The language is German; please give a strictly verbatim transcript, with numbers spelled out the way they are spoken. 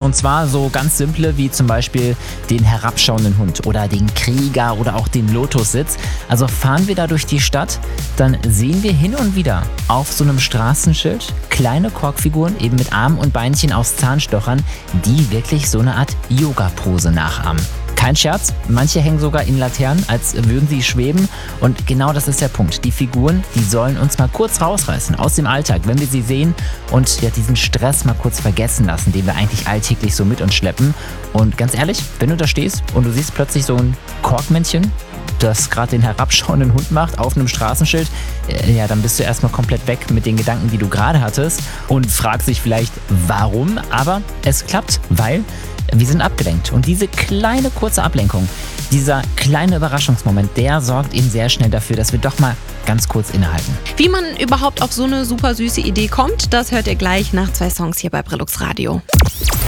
Und zwar so ganz simple wie zum Beispiel den herabschauenden Hund oder den Krieger oder auch den Lotussitz. Also fahren wir da durch die Stadt, dann sehen wir hin und wieder auf so einem Straßenschild kleine Korkfiguren eben mit Armen und Beinchen aus Zahnstochern, die wirklich so eine Art Yoga-Pose nachahmen. Kein Scherz, manche hängen sogar in Laternen, als würden sie schweben. Und genau das ist der Punkt. Die Figuren, die sollen uns mal kurz rausreißen aus dem Alltag, wenn wir sie sehen und ja, diesen Stress mal kurz vergessen lassen, den wir eigentlich alltäglich so mit uns schleppen. Und ganz ehrlich, wenn du da stehst und du siehst plötzlich so ein Korkmännchen, das gerade den herabschauenden Hund macht auf einem Straßenschild, äh, ja, dann bist du erstmal komplett weg mit den Gedanken, die du gerade hattest und fragst dich vielleicht, warum. Aber es klappt, weil wir sind abgelenkt. Und diese kleine kurze Ablenkung, dieser kleine Überraschungsmoment, der sorgt eben sehr schnell dafür, dass wir doch mal ganz kurz innehalten. Wie man überhaupt auf so eine super süße Idee kommt, das hört ihr gleich nach zwei Songs hier bei Brillux Radio.